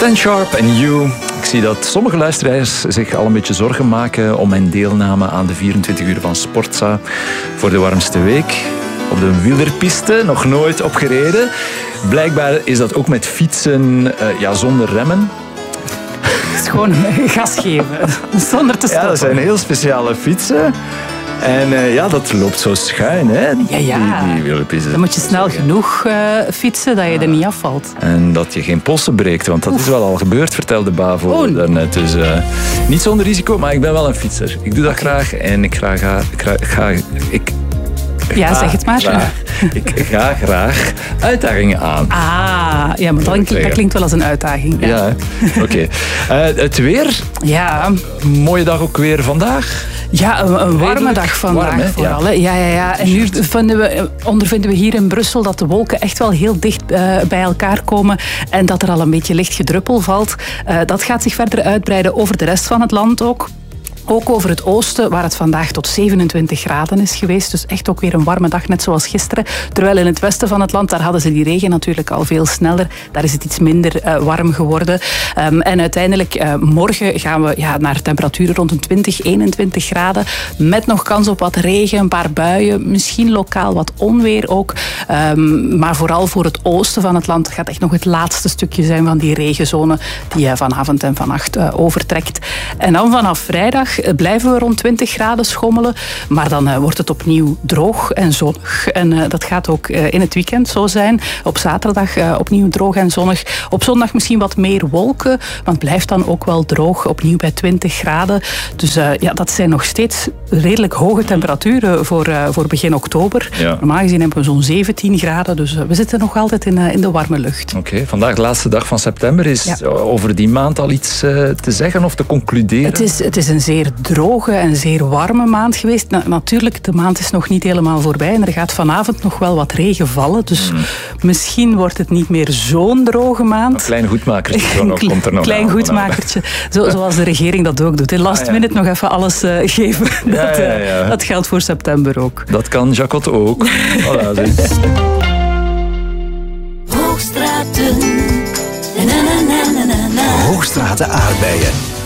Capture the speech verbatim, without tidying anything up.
Stan Sharp en You. Ik zie dat sommige luisteraars zich al een beetje zorgen maken om mijn deelname aan de vierentwintig uur van Sportza voor de warmste week. Op de wielerpiste, nog nooit opgereden. Blijkbaar is dat ook met fietsen uh, ja, zonder remmen. Het is gewoon gas geven, zonder te stoppen. Ja, dat zijn heel speciale fietsen. En uh, ja, dat loopt zo schuin, hè? Ja, ja. Die, die wielerpiste. Dan moet je snel genoeg uh, fietsen dat je ja. er niet afvalt. En dat je geen polsen breekt, want dat Oef. is wel al gebeurd, vertelde Bavo oh. daarnet. Dus uh, niet zonder risico, maar ik ben wel een fietser. Ik doe dat graag en ik ga... ga, ga, ga ik, Ja, zeg het maar. Graag, ik ga graag uitdagingen aan. Ah, ja, maar dat, dat klinkt wel als een uitdaging. Ja, ja oké. Okay. Uh, het weer? Ja. Mooie dag ook weer vandaag? Ja, een, een warme dag vandaag warm, vooral. Ja. Ja, ja, ja. En nu vinden we, ondervinden we hier in Brussel dat de wolken echt wel heel dicht uh, bij elkaar komen en dat er al een beetje licht gedruppel valt. Uh, dat gaat zich verder uitbreiden over de rest van het land ook. Ook over het oosten, waar het vandaag tot zevenentwintig graden is geweest. Dus echt ook weer een warme dag, net zoals gisteren. Terwijl in het westen van het land, daar hadden ze die regen natuurlijk al veel sneller. Daar is het iets minder uh, warm geworden. Um, en uiteindelijk, uh, morgen gaan we ja, naar temperaturen rond een twintig, eenentwintig graden. Met nog kans op wat regen, een paar buien. Misschien lokaal wat onweer ook. Um, maar vooral voor het oosten van het land gaat echt nog het laatste stukje zijn van die regenzone die uh, vanavond en vannacht uh, overtrekt. En dan vanaf vrijdag blijven we rond twintig graden schommelen. Maar dan uh, wordt het opnieuw droog en zonnig. En uh, dat gaat ook uh, in het weekend zo zijn. Op zaterdag uh, opnieuw droog en zonnig. Op zondag misschien wat meer wolken. Want het blijft dan ook wel droog. Opnieuw bij twintig graden. Dus uh, ja, dat zijn nog steeds redelijk hoge temperaturen voor, uh, voor begin oktober. Ja. Normaal gezien hebben we zo'n zeventien graden. Dus uh, we zitten nog altijd in, uh, in de warme lucht. Oké, okay, vandaag de laatste dag van september. Is ja. over die maand al iets uh, te zeggen of te concluderen? Het is, het is een zeer droge en zeer warme maand geweest. Na, natuurlijk, de maand is nog niet helemaal voorbij en er gaat vanavond nog wel wat regen vallen. Dus mm. misschien wordt het niet meer zo'n droge maand. Een klein goedmakertje nog, komt er nog klein aan. goedmakertje, zo, zoals de regering dat ook doet. In last ah, ja. minute nog even alles uh, geven. Ja, dat, uh, ja, ja. dat geldt voor september ook. Dat kan Jacot ook. Voilà, Hoogstraten. Na, na, na, na, na. Hoogstraten aardbeien.